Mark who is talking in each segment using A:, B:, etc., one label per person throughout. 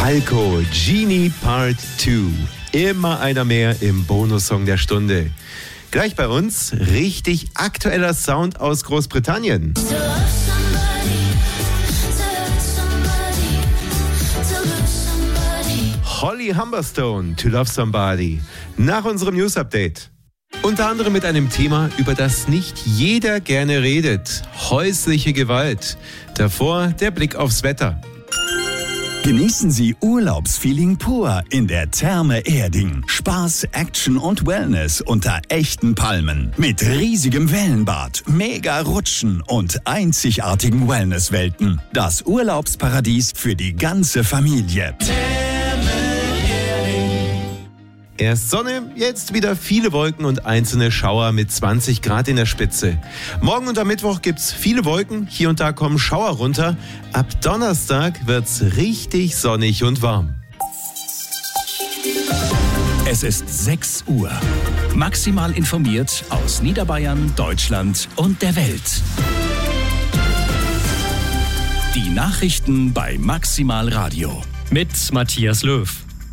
A: Falco, Genie Part 2. Immer einer mehr im Bonussong der Stunde. Gleich bei uns richtig aktueller Sound aus Großbritannien. Holly Humberstone, To Love Somebody. Nach unserem News-Update. Unter anderem mit einem Thema, über das nicht jeder gerne redet. Häusliche Gewalt. Davor der Blick aufs Wetter.
B: Genießen Sie Urlaubsfeeling pur in der Therme Erding. Spaß, Action und Wellness unter echten Palmen. Mit riesigem Wellenbad, mega Rutschen und einzigartigen Wellnesswelten. Das Urlaubsparadies für die ganze Familie.
A: Erst Sonne, jetzt wieder viele Wolken und einzelne Schauer mit 20 Grad in der Spitze. Morgen und am Mittwoch gibt's viele Wolken, hier und da kommen Schauer runter. Ab Donnerstag wird's richtig sonnig und warm.
C: Es ist 6 Uhr. Maximal informiert aus Niederbayern, Deutschland und der Welt. Die Nachrichten bei Maximal Radio.
D: Mit Matthias Löw.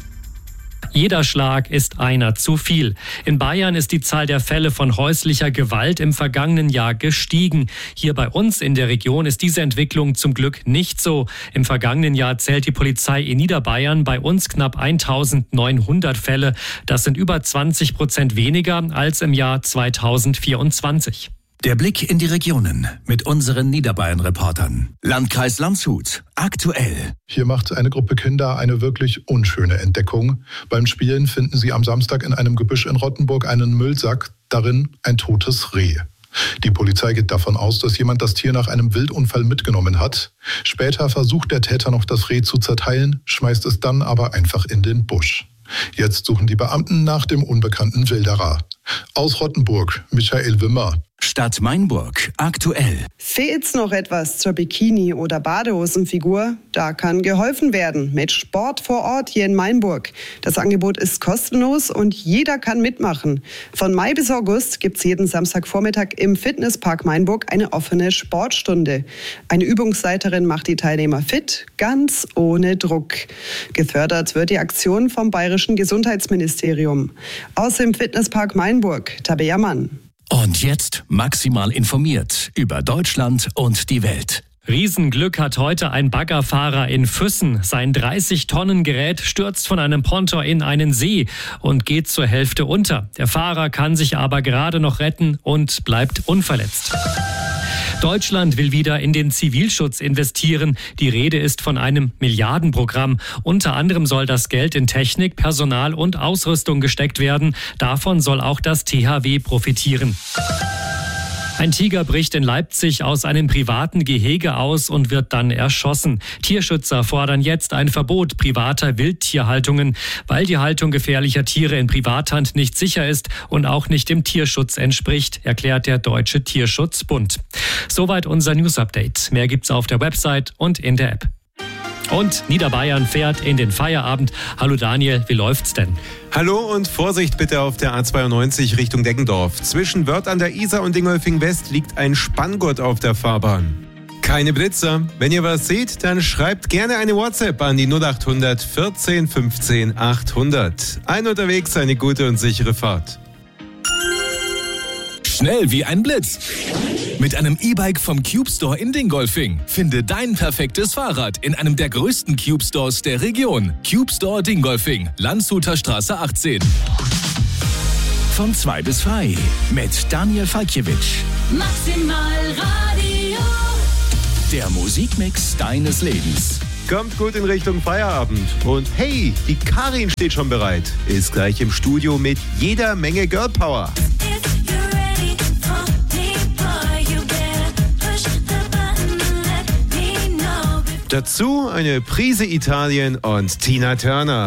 D: Jeder Schlag ist einer zu viel. In Bayern ist die Zahl der Fälle von häuslicher Gewalt im vergangenen Jahr gestiegen. Hier bei uns in der Region ist diese Entwicklung zum Glück nicht so. Im vergangenen Jahr zählt die Polizei in Niederbayern bei uns knapp 1900 Fälle. Das sind über 20% weniger als im Jahr 2024.
C: Der Blick in die Regionen mit unseren Niederbayern-Reportern. Landkreis Landshut, aktuell.
E: Hier macht eine Gruppe Kinder eine wirklich unschöne Entdeckung. Beim Spielen finden sie am Samstag in einem Gebüsch in Rottenburg einen Müllsack, darin ein totes Reh. Die Polizei geht davon aus, dass jemand das Tier nach einem Wildunfall mitgenommen hat. Später versucht der Täter noch, das Reh zu zerteilen, schmeißt es dann aber einfach in den Busch. Jetzt suchen die Beamten nach dem unbekannten Wilderer. Aus Rottenburg, Michael Wimmer.
C: Stadt Mainburg, aktuell.
F: Fehlt's noch etwas zur Bikini- oder Badehosenfigur? Da kann geholfen werden mit Sport vor Ort hier in Mainburg. Das Angebot ist kostenlos und jeder kann mitmachen. Von Mai bis August gibt's jeden Samstagvormittag im Fitnesspark Mainburg eine offene Sportstunde. Eine Übungsleiterin macht die Teilnehmer fit, ganz ohne Druck. Gefördert wird die Aktion vom Bayerischen Gesundheitsministerium. Aus dem Fitnesspark Mainburg, Tabea Mann.
C: Und jetzt maximal informiert über Deutschland und die Welt.
D: Riesenglück hat heute ein Baggerfahrer in Füssen. Sein 30-Tonnen-Gerät stürzt von einem Pontor in einen See und geht zur Hälfte unter. Der Fahrer kann sich aber gerade noch retten und bleibt unverletzt. Deutschland will wieder in den Zivilschutz investieren. Die Rede ist von einem Milliardenprogramm. Unter anderem soll das Geld in Technik, Personal und Ausrüstung gesteckt werden. Davon soll auch das THW profitieren. Ein Tiger bricht in Leipzig aus einem privaten Gehege aus und wird dann erschossen. Tierschützer fordern jetzt ein Verbot privater Wildtierhaltungen, weil die Haltung gefährlicher Tiere in Privathand nicht sicher ist und auch nicht dem Tierschutz entspricht, erklärt der Deutsche Tierschutzbund. Soweit unser News-Update. Mehr gibt's auf der Website und in der App. Und Niederbayern fährt in den Feierabend. Hallo Daniel, wie läuft's denn?
A: Hallo und Vorsicht bitte auf der A92 Richtung Deggendorf. Zwischen Wörth an der Isar und Dingolfing West liegt ein Spanngurt auf der Fahrbahn. Keine Blitzer. Wenn ihr was seht, dann schreibt gerne eine WhatsApp an die 0800 14 15 800. Ein unterwegs, eine gute und sichere Fahrt.
C: Schnell wie ein Blitz. Mit einem E-Bike vom Cube Store in Dingolfing. Finde dein perfektes Fahrrad in einem der größten Cube Stores der Region. Cube Store Dingolfing, Landshuter Straße 18. Von 2 bis frei mit Daniel Falkiewicz.
G: Maximal Radio.
C: Der Musikmix deines Lebens.
A: Kommt gut in Richtung Feierabend. Und hey, die Karin steht schon bereit. Ist gleich im Studio mit jeder Menge Girl Power. Dazu eine Prise Italien und Tina Turner.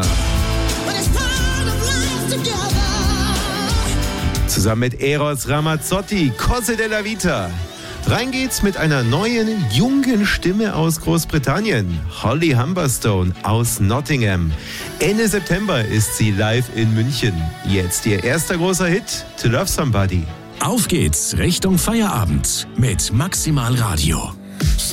A: Zusammen mit Eros Ramazzotti, Cose della Vita. Rein geht's mit einer neuen, jungen Stimme aus Großbritannien. Holly Humberstone aus Nottingham. Ende September ist sie live in München. Jetzt ihr erster großer Hit, To Love Somebody.
C: Auf geht's Richtung Feierabend mit Maximal Radio.